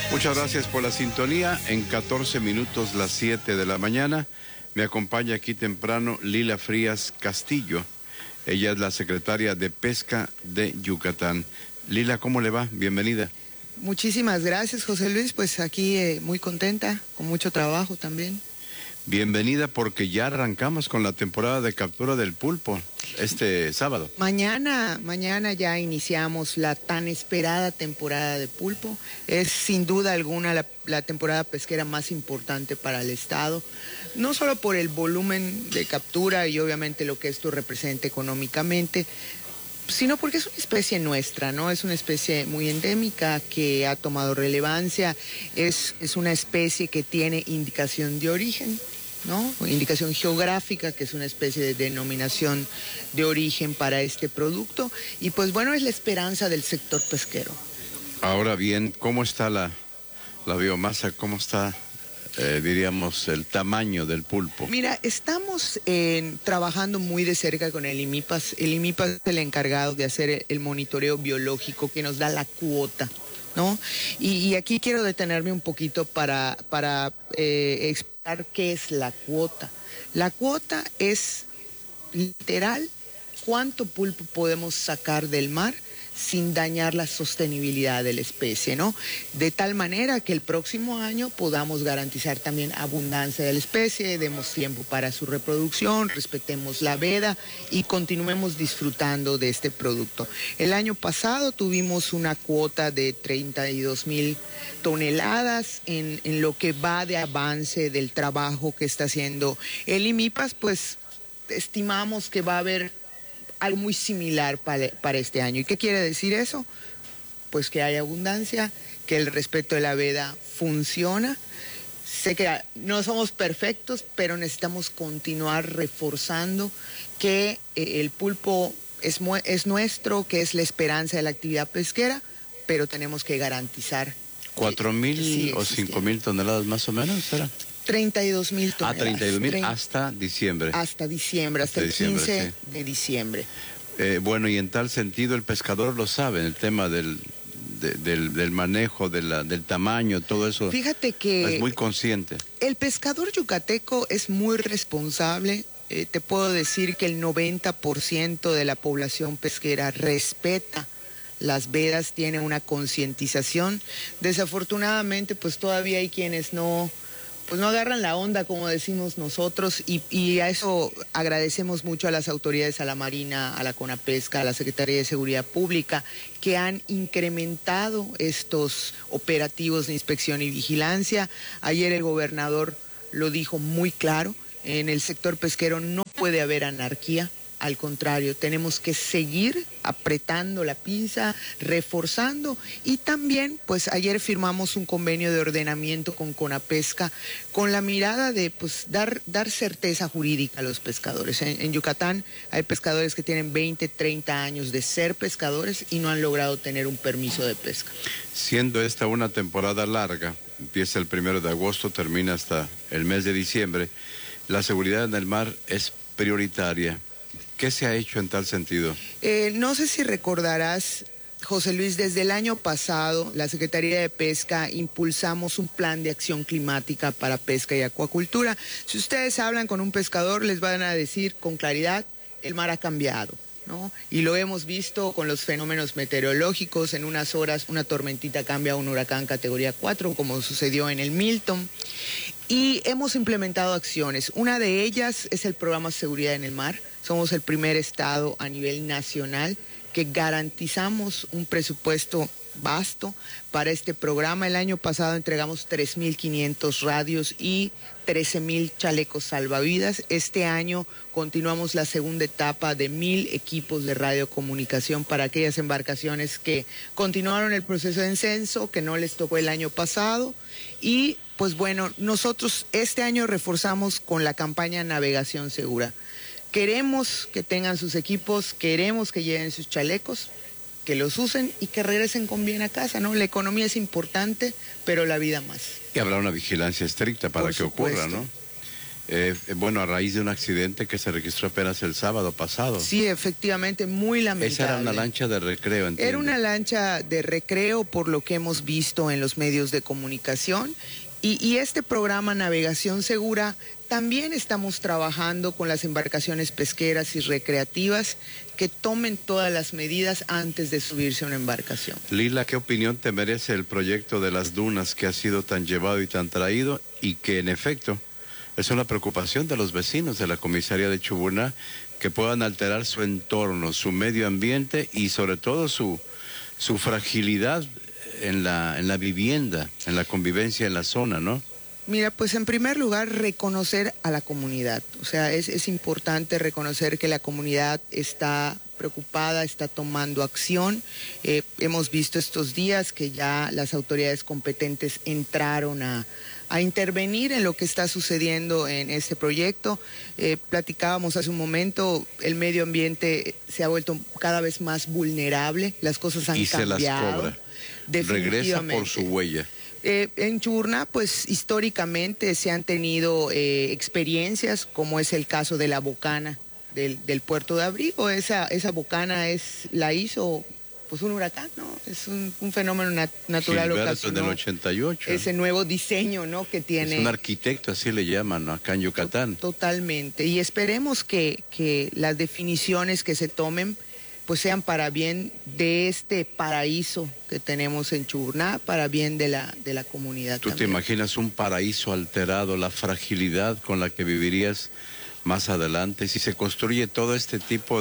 Muchas gracias por la sintonía. En 14 minutos, las 7 de la mañana, me acompaña aquí temprano Lila Frías Castillo. Ella es la secretaria de Pesca de Yucatán. Lila, ¿cómo le va? Bienvenida. Muchísimas gracias, José Luis. Pues aquí muy contenta, con mucho trabajo también. Bienvenida porque ya arrancamos con la temporada de captura del pulpo este sábado. Mañana ya iniciamos la tan esperada temporada de pulpo. Es sin duda alguna la temporada pesquera más importante para el estado, no solo por el volumen de captura y obviamente lo que esto representa económicamente, sino porque es una especie nuestra, ¿no? Es una especie muy endémica que ha tomado relevancia, es una especie que tiene indicación de origen, ¿no? Indicación geográfica, que es una especie de denominación de origen para este producto, y pues bueno, es la esperanza del sector pesquero. Ahora bien, ¿cómo está la biomasa? ¿Cómo está, diríamos, el tamaño del pulpo? Mira, estamos trabajando muy de cerca con el IMIPAS. El IMIPAS es el encargado de hacer el monitoreo biológico que nos da la cuota, ¿no? Y aquí quiero detenerme un poquito para explicar qué es la cuota. La cuota es literal cuánto pulpo podemos sacar del mar sin dañar la sostenibilidad de la especie, ¿no? De tal manera que el próximo año podamos garantizar también abundancia de la especie, demos tiempo para su reproducción, respetemos la veda y continuemos disfrutando de este producto. El año pasado tuvimos una cuota de 32,000 toneladas en lo que va de avance del trabajo que está haciendo el IMIPAS, pues estimamos que va a haber algo muy similar para este año. ¿Y qué quiere decir eso? Pues que hay abundancia, que el respeto de la veda funciona. Sé que no somos perfectos, pero necesitamos continuar reforzando que el pulpo es nuestro, que es la esperanza de la actividad pesquera, pero tenemos que garantizar. 4,000 o 5,000 toneladas más o menos, ¿será? 32,000 toneladas. 32,000 hasta diciembre. Hasta diciembre, hasta el 15 de diciembre. Bueno, y en tal sentido el pescador lo sabe, el tema del manejo, del tamaño, todo eso. Fíjate que es muy consciente. El pescador yucateco es muy responsable. Te puedo decir que el 90% de la población pesquera respeta las vedas, tiene una concientización. Desafortunadamente, pues todavía hay quienes no agarran la onda, como decimos nosotros, y a eso agradecemos mucho a las autoridades, a la Marina, a la CONAPESCA, a la Secretaría de Seguridad Pública, que han incrementado estos operativos de inspección y vigilancia. Ayer el gobernador lo dijo muy claro, en el sector pesquero no puede haber anarquía. Al contrario, tenemos que seguir apretando la pinza, reforzando, y también, pues ayer firmamos un convenio de ordenamiento con CONAPESCA con la mirada de dar certeza jurídica a los pescadores. En Yucatán hay pescadores que tienen 20, 30 años de ser pescadores y no han logrado tener un permiso de pesca. Siendo esta una temporada larga, empieza el 1 de agosto, termina hasta el mes de diciembre, la seguridad en el mar es prioritaria. ¿Qué se ha hecho en tal sentido? No sé si recordarás, José Luis, desde el año pasado, la Secretaría de Pesca impulsamos un plan de acción climática para pesca y acuacultura. Si ustedes hablan con un pescador, les van a decir con claridad, el mar ha cambiado, ¿no? Y lo hemos visto con los fenómenos meteorológicos. En unas horas una tormentita cambia a un huracán categoría 4, como sucedió en el Milton. Y hemos implementado acciones. Una de ellas es el programa Seguridad en el Mar. Somos el primer estado a nivel nacional que garantizamos un presupuesto vasto para este programa. El año pasado entregamos 3,500 radios y 13,000 chalecos salvavidas. Este año continuamos la segunda etapa de 1,000 equipos de radiocomunicación para aquellas embarcaciones que continuaron el proceso de censo, que no les tocó el año pasado. Y pues bueno, nosotros este año reforzamos con la campaña Navegación Segura. Queremos que tengan sus equipos, queremos que lleven sus chalecos, que los usen y que regresen con bien a casa, ¿no? La economía es importante, pero la vida más. Y habrá una vigilancia estricta para que ocurra, ¿no? Bueno, a raíz de un accidente que se registró apenas el sábado pasado. Sí, efectivamente, muy lamentable. Esa era una lancha de recreo, entiendo. Era una lancha de recreo, por lo que hemos visto en los medios de comunicación. Y este programa Navegación Segura también estamos trabajando con las embarcaciones pesqueras y recreativas que tomen todas las medidas antes de subirse a una embarcación. Lila, ¿qué opinión te merece el proyecto de las dunas que ha sido tan llevado y tan traído y que en efecto es una preocupación de los vecinos de la comisaría de Chubuná, que puedan alterar su entorno, su medio ambiente y sobre todo su fragilidad en la vivienda, en la convivencia en la zona, ¿no? Mira, pues en primer lugar reconocer a la comunidad. O sea, es importante reconocer que la comunidad está preocupada, está tomando acción. Hemos visto estos días que ya las autoridades competentes entraron a intervenir en lo que está sucediendo en este proyecto. Platicábamos hace un momento, el medio ambiente se ha vuelto cada vez más vulnerable, las cosas han cambiado. Y se las cobra. Regresa por su huella. En Chubuná, pues históricamente se han tenido experiencias, como es el caso de la bocana del puerto de Abrigo. Esa bocana la hizo pues un huracán, ¿no? Es un fenómeno natural. Gilberto del 88. Ese nuevo diseño, ¿no? Que tiene. Es un arquitecto, así le llaman, ¿no? Acá en Yucatán. Totalmente. Y esperemos que las definiciones que se tomen pues sean para bien de este paraíso que tenemos en Chubuná, para bien de la comunidad. ¿Tú también te imaginas un paraíso alterado, la fragilidad con la que vivirías más adelante si se construye todo este tipo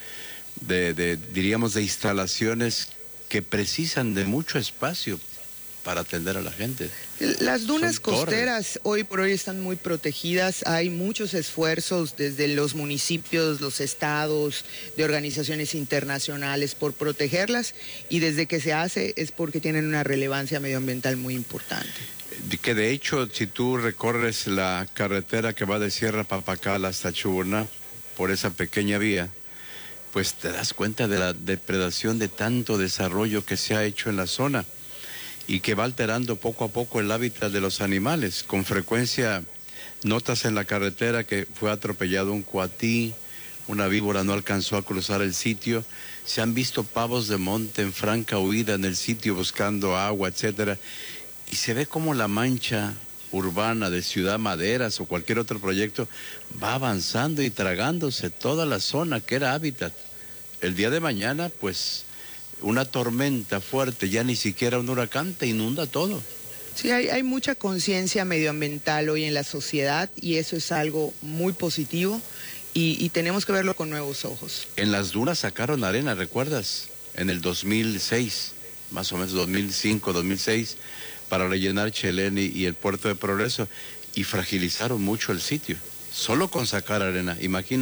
diríamos, de instalaciones que precisan de mucho espacio para atender a la gente? Las dunas costeras hoy por hoy están muy protegidas. Hay muchos esfuerzos desde los municipios, los estados, de organizaciones internacionales por protegerlas, y desde que se hace es porque tienen una relevancia medioambiental muy importante. Que de hecho, si tú recorres la carretera que va de Sierra Papacal hasta Chubuná por esa pequeña vía, pues te das cuenta de la depredación de tanto desarrollo que se ha hecho en la zona y que va alterando poco a poco el hábitat de los animales. Con frecuencia notas en la carretera que fue atropellado un cuatí, una víbora no alcanzó a cruzar el sitio, se han visto pavos de monte en franca huida en el sitio buscando agua, etcétera, y se ve como la mancha urbana de Ciudad Maderas o cualquier otro proyecto va avanzando y tragándose toda la zona que era hábitat. El día de mañana, pues, una tormenta fuerte, ya ni siquiera un huracán, te inunda todo. Sí, hay mucha conciencia medioambiental hoy en la sociedad y eso es algo muy positivo y tenemos que verlo con nuevos ojos. En las dunas sacaron arena, ¿recuerdas? En el 2006, más o menos 2005, 2006, para rellenar Chelén y el Puerto de Progreso, y fragilizaron mucho el sitio, solo con sacar arena, imagínate.